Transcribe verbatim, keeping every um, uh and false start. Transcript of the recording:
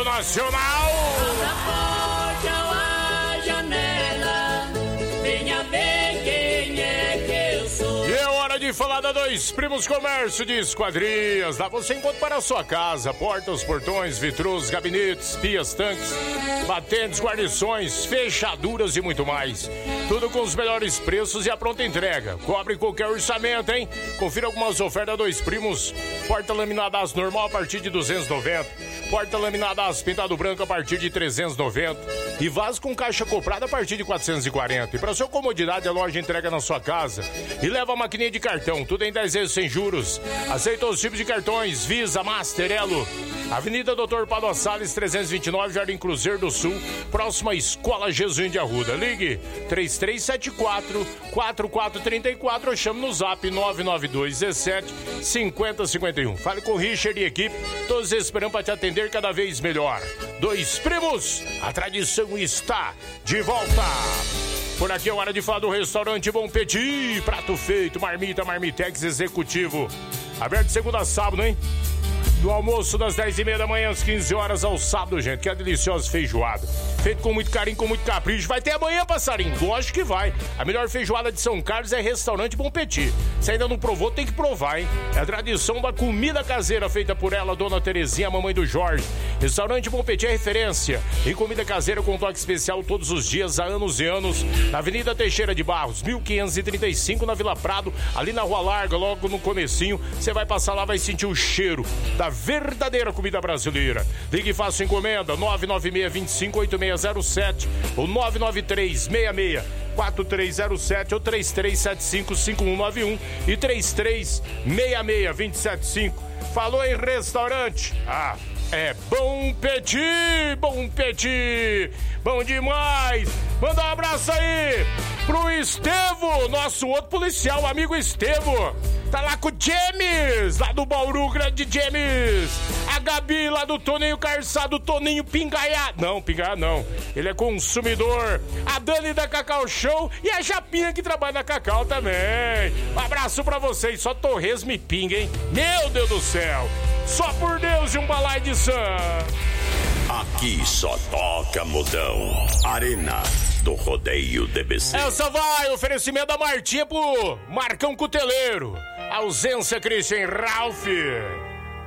Jornal Nacional. Abra porta ou a janela, venha ver quem é que eu sou. E é hora de falar da Dois Primos Comércio de Esquadrias. Lá você encontra para a sua casa portas, portões, vitrôs, gabinetes, pias, tanques, batentes, guarnições, fechaduras e muito mais. Tudo com os melhores preços e a pronta entrega. Cobre qualquer orçamento, hein? Confira algumas ofertas Dois Primos. Porta laminada aço normal a partir de duzentos e noventa. Porta laminada aço pintado branco a partir de trezentos e noventa. E vaso com caixa comprada a partir de quatrocentos e quarenta. E para sua comodidade, a loja entrega na sua casa. E leva a maquininha de cartão. Tudo em dez vezes sem juros. Aceita os tipos de cartões Visa, Master, Elo. Avenida Doutor Padua Salles, trezentos e vinte e nove, Jardim Cruzeiro do Sul, próxima à Escola Jesuíno de Arruda. Ligue três três sete quatro, quatro quatro três quatro ou chame no zap nove nove dois um sete, cinco zero cinco um. Fale com o Richard e equipe, todos esperando para te atender cada vez melhor. Dois Primos, a tradição está de volta. Por aqui é hora de falar do restaurante Bom Petit, prato feito, marmita, marmitex executivo. Aberto de segunda a sábado, hein? Do almoço das dez e meia da manhã às quinze horas ao sábado, gente, que é deliciosa feijoada. Feito com muito carinho, com muito capricho. Vai ter amanhã, passarinho? Lógico que vai. A melhor feijoada de São Carlos é Restaurante Bom Petit. Se ainda não provou, tem que provar, hein? É a tradição da comida caseira feita por ela, Dona Terezinha, a mamãe do Jorge. Restaurante Bom Petit é referência em comida caseira com toque especial todos os dias, há anos e anos. Na Avenida Teixeira de Barros, mil quinhentos e trinta e cinco, na Vila Prado, ali na Rua Larga, logo no comecinho. Você vai passar lá, vai sentir o cheiro da verdadeira comida brasileira. Ligue e faça encomenda nove nove seis, dois cinco, oito seis zero sete ou nove nove três, seis seis, quatro três zero sete ou três três sete cinco, cinco um nove um e três três seis seis, dois sete cinco. Falou em restaurante? Ah, é Bom Petit, Bom Petit, bom demais. Manda um abraço aí pro Estevo, nosso outro policial, amigo Estevo. Tá lá com o James, lá do Bauru, grande James. A Gabi, lá do Toninho Carçado, Toninho Pingaiá. Não, Pingaiá não. Ele é consumidor. A Dani da Cacau Show e a Japinha que trabalha na Cacau também. Um abraço pra vocês. Só Torresmo e pinga, hein? Meu Deus do céu. Só por Deus e um balai de sam. Aqui só toca modão. Arena do Rodeio D B C. Essa vai, oferecimento da Martinha pro Marcão Cuteleiro. Ausência Christian Ralph.